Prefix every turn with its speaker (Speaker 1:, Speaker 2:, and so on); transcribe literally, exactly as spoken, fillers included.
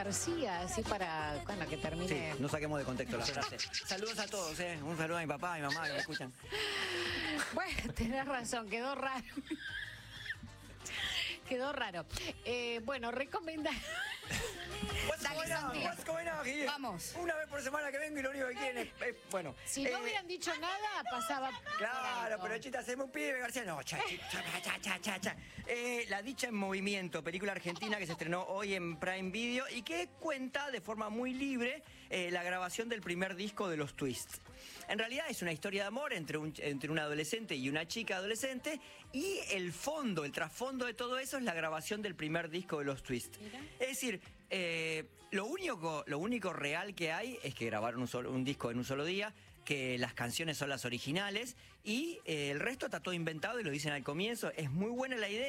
Speaker 1: García, así para, bueno, que termine.
Speaker 2: Sí, no saquemos de contexto la frase. Saludos a todos, ¿eh? Un saludo a mi papá, a mi mamá que me escuchan.
Speaker 1: Bueno, tenés razón, quedó raro. Quedó raro. Eh, bueno, recomendar.
Speaker 3: Dale, Santi. Vamos.
Speaker 2: Una vez por semana que vengo y lo único que quieren es, es bueno.
Speaker 1: Si
Speaker 2: eh,
Speaker 1: no hubieran dicho nada, pasaba.
Speaker 2: Claro, pero chita, hacemos un pibe, García. No, cha, cha, cha, cha, cha, cha. Eh, La Dicha en Movimiento, película argentina que se estrenó hoy en Prime Video y que cuenta de forma muy libre eh, la grabación del primer disco de los Twists. En realidad es una historia de amor entre un, entre un adolescente y una chica adolescente y el fondo, el trasfondo de todo eso es la grabación del primer disco de los Twists.
Speaker 1: Mira.
Speaker 2: Es decir, eh, lo, único, lo único real que hay es que grabaron un, solo, un disco en un solo día, que las canciones son las originales y eh, el resto está todo inventado y lo dicen al comienzo. Es muy buena la idea.